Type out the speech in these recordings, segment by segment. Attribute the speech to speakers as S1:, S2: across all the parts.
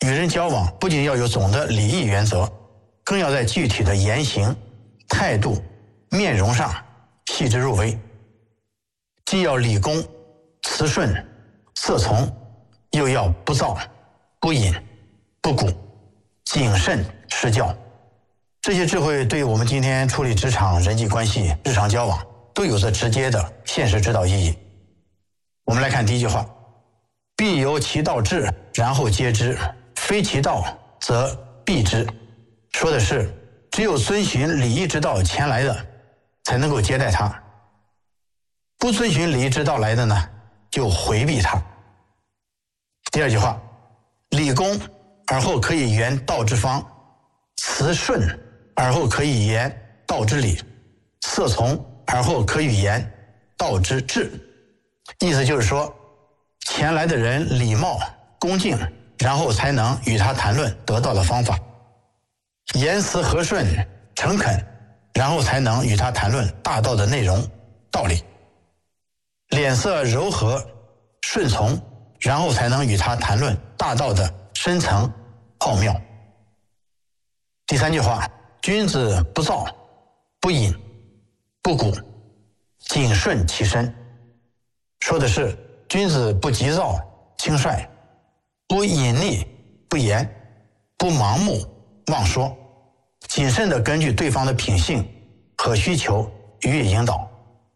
S1: 与人交往不仅要有总的礼义原则，更要在具体的言行、态度、面容上细致入微，既要礼恭、辞顺、色从，又要不躁、不隐、不鼓、谨慎施教。这些智慧对我们今天处理职场人际关系、日常交往都有着直接的现实指导意义。我们来看第一句话：必由其道治，然后接之，非其道则避之。说的是只有遵循礼义之道前来的才能够接待他，不遵循礼义之道来的呢，就回避他。第二句话：礼恭而后可以言道之方，辞顺而后可以言道之理，色从而后可以言道之治。意思就是说，前来的人礼貌恭敬，然后才能与他谈论得到的方法；言辞和顺诚恳，然后才能与他谈论大道的内容道理；脸色柔和顺从，然后才能与他谈论大道的深层奥妙。第三句话：君子不躁不隐不鼓，谨顺其身。说的是君子不急躁轻率，不隐匿不言，不盲目妄说，谨慎地根据对方的品性和需求予以引导。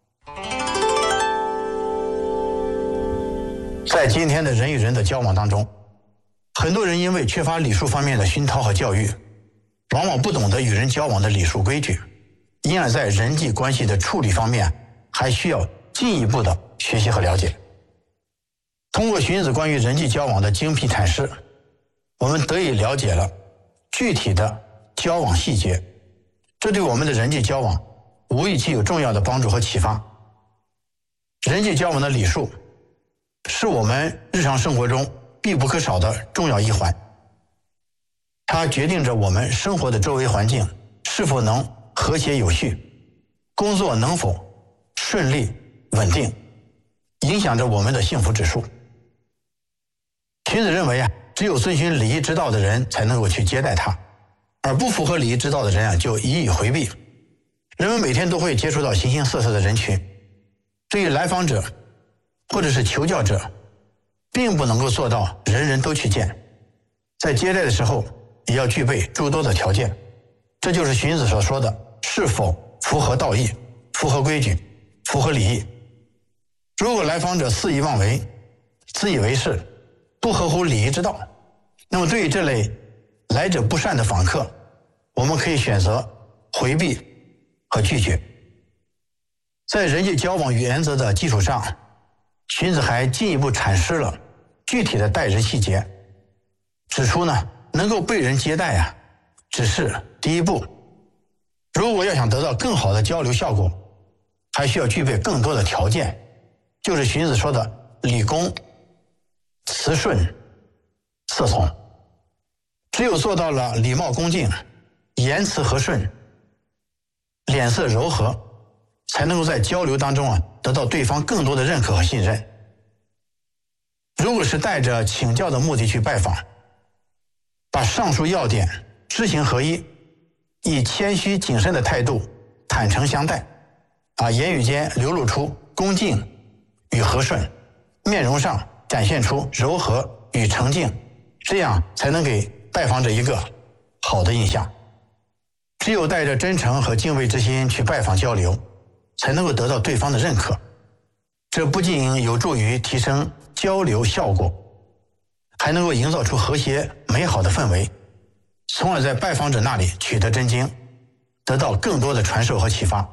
S1: 在今天的人与人的交往当中，很多人因为缺乏礼数方面的熏陶和教育，往往不懂得与人交往的礼数规矩，因而在人际关系的处理方面还需要进一步的学习和了解。通过荀子关于人际交往的精辟阐释，我们得以了解了具体的交往细节，这对我们的人际交往无疑具有重要的帮助和启发。人际交往的礼数是我们日常生活中必不可少的重要一环，它决定着我们生活的周围环境是否能和谐有序，工作能否顺利稳定，影响着我们的幸福指数。荀子认为只有遵循礼义之道的人才能够去接待他，而不符合礼义之道的人就予以回避。人们每天都会接触到形形色色的人群，对于来访者或者是求教者，并不能够做到人人都去见，在接待的时候也要具备诸多的条件，这就是荀子所说的是否符合道义、符合规矩、符合礼义。如果来访者肆意妄为、自以为是，不合乎礼仪之道，那么对于这类来者不善的访客，我们可以选择回避和拒绝。在人际交往原则的基础上，荀子还进一步阐释了具体的待人细节，指出能够被人接待只是第一步，如果要想得到更好的交流效果，还需要具备更多的条件，就是荀子说的礼恭、辞顺、色从。只有做到了礼貌恭敬、言辞和顺、脸色柔和，才能够在交流当中得到对方更多的认可和信任。如果是带着请教的目的去拜访，把上述要点知行合一，以谦虚谨慎的态度坦诚相待，言语间流露出恭敬与和顺，面容上展现出柔和与诚敬，这样才能给拜访者一个好的印象。只有带着真诚和敬畏之心去拜访交流，才能够得到对方的认可。这不仅有助于提升交流效果，还能够营造出和谐美好的氛围，从而在拜访者那里取得真经，得到更多的传授和启发。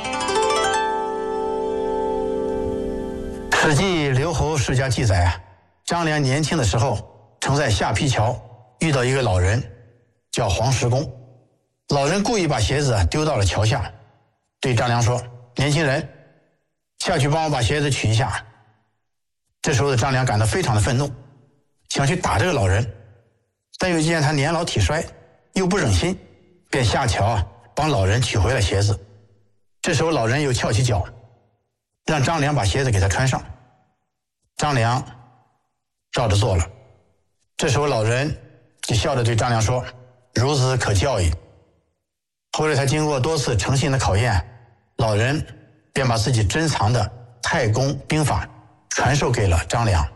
S1: 史记刘侯世家记载张良年轻的时候曾在下邳桥遇到一个老人叫黄石公，老人故意把鞋子丢到了桥下，对张良说：年轻人，下去帮我把鞋子取一下。这时候的张良感到非常的愤怒，想去打这个老人，但又见他年老体衰，又不忍心，便下桥帮老人取回了鞋子。这时候老人又翘起脚，让张良把鞋子给他穿上。张良照着做了。这时候老人就笑着对张良说：“孺子可教矣。”后来他经过多次诚信的考验，老人便把自己珍藏的太公兵法传授给了张良。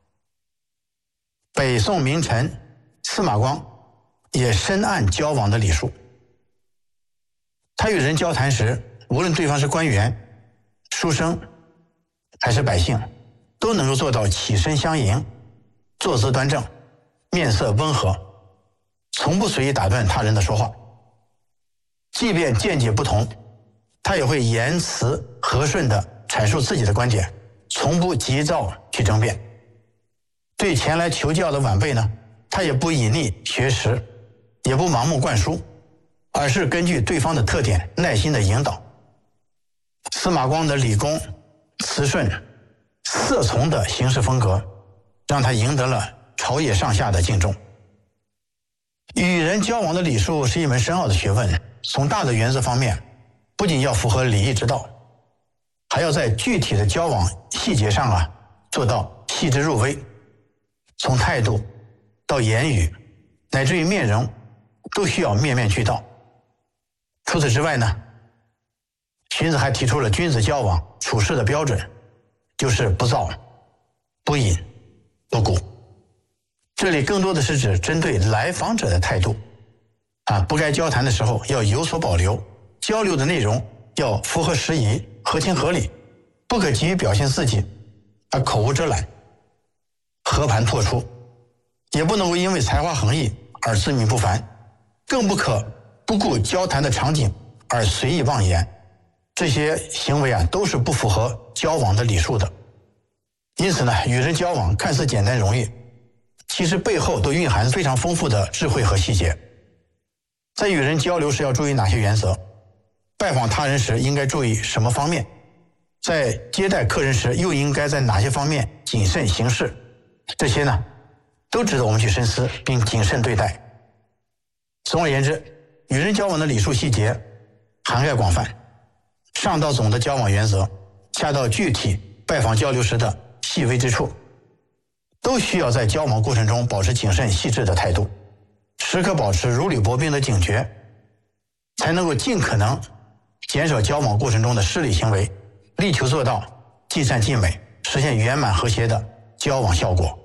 S1: 北宋名臣司马光也深谙交往的礼数，他与人交谈时，无论对方是官员、书生还是百姓，都能够做到起身相迎，坐姿端正，面色温和，从不随意打断他人的说话。即便见解不同，他也会言辞和顺地阐述自己的观点，从不急躁去争辩。对前来求教的晚辈呢，他也不隐匿学识，也不盲目灌输，而是根据对方的特点耐心地引导。司马光的理工、辞顺、色从的行事风格，让他赢得了朝野上下的敬重。与人交往的礼数是一门深奥的学问，从大的原则方面，不仅要符合礼义之道，还要在具体的交往细节上做到细致入微，从态度到言语乃至于面容都需要面面俱到。除此之外呢，荀子还提出了君子交往处事的标准，就是不躁、不隐、不鼓。这里更多的是指针对来访者的态度不该交谈的时候要有所保留，交流的内容要符合时宜、合情合理，不可急于表现自己而口无遮拦、和盘托出，也不能够因为才华横溢而自命不凡，更不可不顾交谈的场景而随意妄言。这些行为都是不符合交往的礼数的。因此呢，与人交往看似简单容易，其实背后都蕴含非常丰富的智慧和细节。在与人交流时要注意哪些原则？拜访他人时应该注意什么方面？在接待客人时又应该在哪些方面谨慎行事？这些呢，都值得我们去深思并谨慎对待。总而言之，与人交往的礼数细节涵盖广泛，上到总的交往原则，下到具体拜访交流时的细微之处，都需要在交往过程中保持谨慎细致的态度，时刻保持如履薄冰的警觉，才能够尽可能减少交往过程中的失礼行为，力求做到尽善尽美，实现圆满和谐的交往效果。